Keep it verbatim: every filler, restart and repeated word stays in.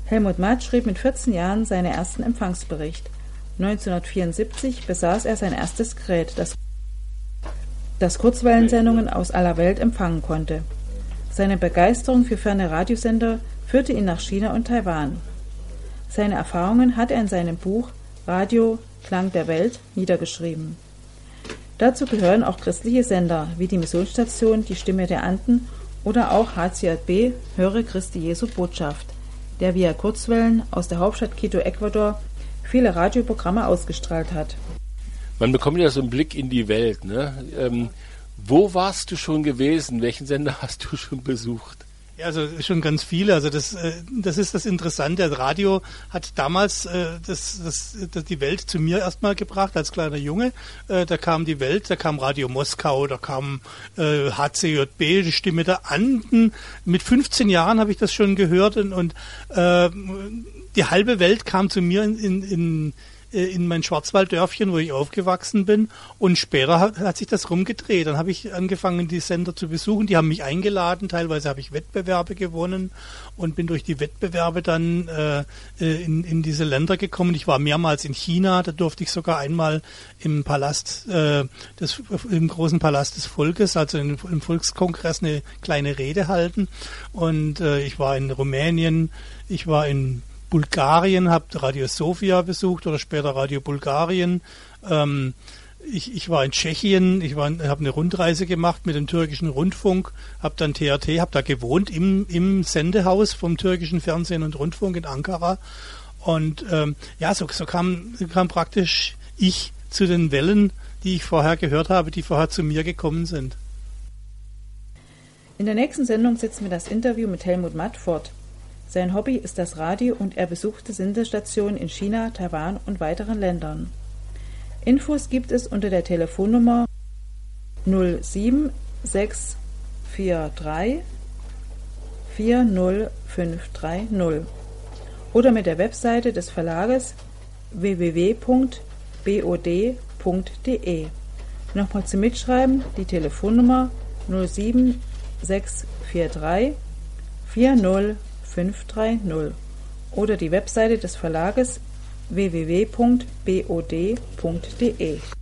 Helmut Matt schrieb mit vierzehn Jahren seinen ersten Empfangsbericht. neunzehnhundertvierundsiebzig besaß er sein erstes Gerät, das, das Kurzwellensendungen aus aller Welt empfangen konnte. Seine Begeisterung für ferne Radiosender führte ihn nach China und Taiwan. Seine Erfahrungen hat er in seinem Buch Radio Klang der Welt niedergeschrieben. Dazu gehören auch christliche Sender wie die Missionsstation Die Stimme der Anden oder auch H C J B Höre Christi Jesu Botschaft, der via Kurzwellen aus der Hauptstadt Quito, Ecuador, viele Radioprogramme ausgestrahlt hat. Man bekommt ja so einen Blick in die Welt, ne? Ähm, wo warst du schon gewesen? Welchen Sender hast du schon besucht? Ja, also schon ganz viele. Also das, das ist das Interessante. Das Radio hat damals das, das, das die Welt zu mir erstmal gebracht als kleiner Junge. Da kam die Welt, da kam Radio Moskau, da kam H C J B, die Stimme der Anden. Mit fünfzehn Jahren habe ich das schon gehört und, und äh, die halbe Welt kam zu mir in, in, in in mein Schwarzwalddörfchen, wo ich aufgewachsen bin, und später hat, hat sich das rumgedreht. Dann habe ich angefangen, die Sender zu besuchen, die haben mich eingeladen, teilweise habe ich Wettbewerbe gewonnen und bin durch die Wettbewerbe dann äh, in, in diese Länder gekommen. Ich war mehrmals in China, da durfte ich sogar einmal im Palast, äh, des, im großen Palast des Volkes, also in, im Volkskongress, eine kleine Rede halten, und äh, ich war in Rumänien, ich war in Bulgarien, habe Radio Sofia besucht oder später Radio Bulgarien. Ähm, ich, ich war in Tschechien, ich habe eine Rundreise gemacht mit dem türkischen Rundfunk, habe dann T R T, habe da gewohnt im, im Sendehaus vom türkischen Fernsehen und Rundfunk in Ankara. Und ähm, ja, so, so kam, kam praktisch ich zu den Wellen, die ich vorher gehört habe, die vorher zu mir gekommen sind. In der nächsten Sendung setzen wir das Interview mit Helmut Matt fort. Sein Hobby ist das Radio und er besuchte Sendestationen in China, Taiwan und weiteren Ländern. Infos gibt es unter der Telefonnummer null sieben sechs vier drei vier null fünf drei null oder mit der Webseite des Verlages w w w punkt b o d punkt d e. Nochmal zum Mitschreiben die Telefonnummer null sieben sechs vier drei vier null fünf drei null oder die Webseite des Verlages w w w punkt b o d punkt d e.